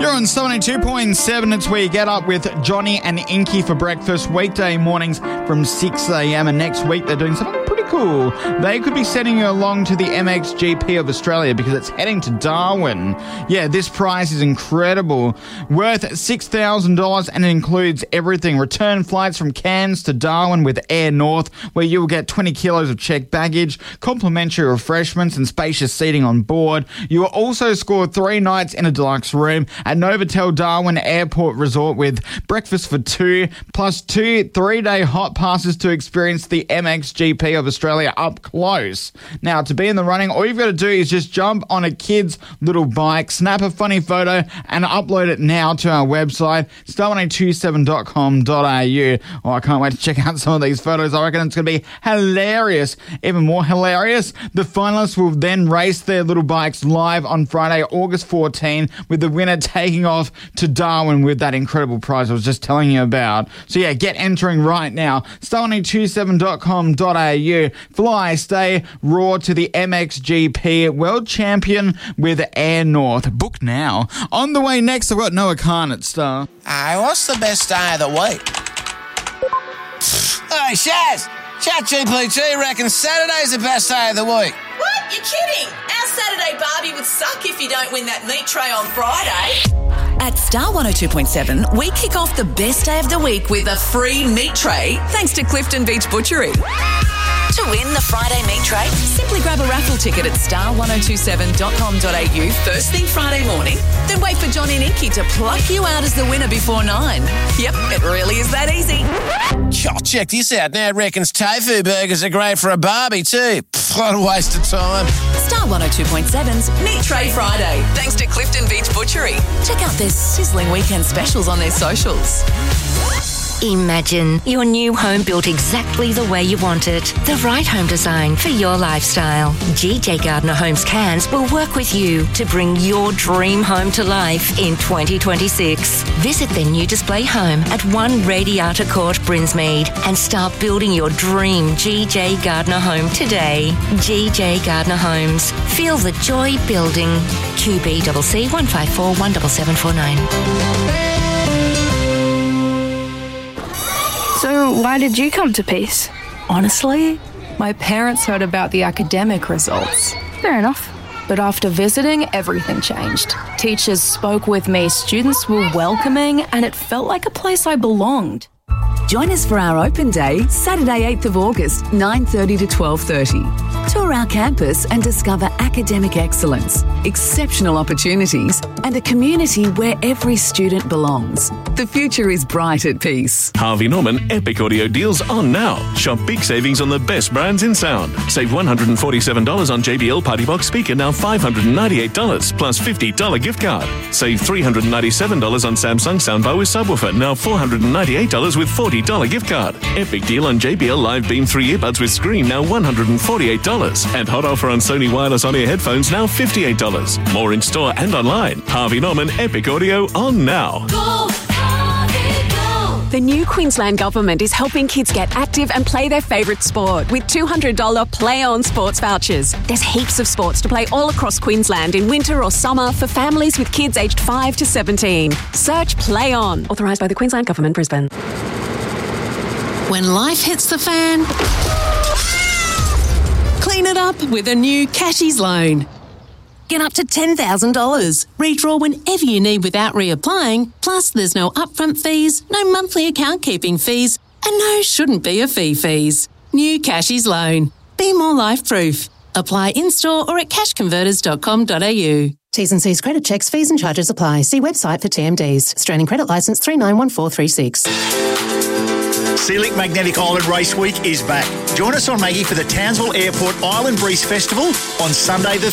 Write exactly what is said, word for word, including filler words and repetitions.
You're on seventy-two point seven. It's where you get up with Johnny and Inky for breakfast weekday mornings from six a.m. And next week they're doing something pretty cool. They could be sending you along to the M X G P of Australia because it's heading to Darwin. Yeah, this prize is incredible. Worth six thousand dollars and it includes everything. Return flights from Cairns to Darwin with Air North, where you will get twenty kilos of checked baggage, complimentary refreshments and spacious seating on board. You will also score three nights in a deluxe room at Novotel Darwin Airport Resort with breakfast for two, plus two three-day hot passes to experience the M X G P of Australia up close. Now, to be in the running, all you've got to do is just jump on a kid's little bike, snap a funny photo, and upload it now to our website, star one eight two seven dot com dot a u. Oh, I can't wait to check out some of these photos. I reckon it's going to be hilarious. Even more hilarious, the finalists will then race their little bikes live on Friday, August fourteenth, with the winner taking off to Darwin with that incredible prize I was just telling you about. So yeah, get entering right now. star one eight two seven dot com dot a u. Fly, stay, roar to the M X G P World Champion with Air North. Book now. On the way next, I've got Noah Khan at Star. Hey, what's the best day of the week? Hey, Shaz! ChatGPT reckons Saturday's the best day of the week. What? You're kidding? Our Saturday Barbie would suck if you don't win that meat tray on Friday. At Star one oh two point seven, we kick off the best day of the week with a free meat tray thanks to Clifton Beach Butchery. To win the Friday meat tray, simply grab a raffle ticket at star one oh two seven dot com dot a u first thing Friday morning, then wait for Johnny and Inky to pluck you out as the winner before nine. Yep, it really is that easy. Oh, check this out. Now it reckons tofu burgers are great for a Barbie too. Pff, what a waste of time. Star one oh two point seven's Meat Tray Friday, thanks to Clifton Beach Butchery. Check out their sizzling weekend specials on their socials. Imagine your new home built exactly the way you want it. The right home design for your lifestyle. G J Gardner Homes Cairns will work with you to bring your dream home to life in twenty twenty-six. Visit their new display home at one Radiata Court, Brinsmead, and start building your dream G J Gardner home today. G J Gardner Homes. Feel the joy building. Q B C C one five four one seven seven four nine. So why did you come to Peace? Honestly, my parents heard about the academic results. Fair enough. But after visiting, everything changed. Teachers spoke with me, students were welcoming, and it felt like a place I belonged. Join us for our open day, Saturday eighth of August, nine thirty to twelve thirty. Tour our campus and discover academic excellence, exceptional opportunities, and a community where every student belongs. The future is bright at Peace. Harvey Norman Epic Audio deals on now. Shop big savings on the best brands in sound. Save one hundred forty-seven dollars on J B L Party Box speaker, now five hundred ninety-eight dollars plus fifty dollars gift card. Save three hundred ninety-seven dollars on Samsung soundbar with subwoofer, now four hundred ninety-eight dollars with forty dollars gift card. Epic deal on J B L Live Beam three earbuds with screen, now one hundred forty-eight dollars. And hot offer on Sony wireless on-ear headphones, now fifty-eight dollars. More in store and online. Harvey Norman Epic Audio on now. Go, Harvey, go. The new Queensland Government is helping kids get active and play their favourite sport with two hundred dollars Play On sports vouchers. There's heaps of sports to play all across Queensland in winter or summer for families with kids aged five to seventeen. Search Play On. Authorised by the Queensland Government, Brisbane. When life hits the fan, clean it up with a new Cashies loan. Get up to ten thousand dollars. Redraw whenever you need without reapplying. Plus, there's no upfront fees, no monthly account keeping fees, and no shouldn't be a fee fees. New Cashies loan. Be more life-proof. Apply in-store or at cash converters dot com dot a u. T's and C's credit checks, fees and charges apply. See website for T M Ds. Australian Credit Licence three nine one four three six. Sealick Magnetic Island Race Week is back. Join us on Maggie for the Townsville Airport Island Breeze Festival on Sunday the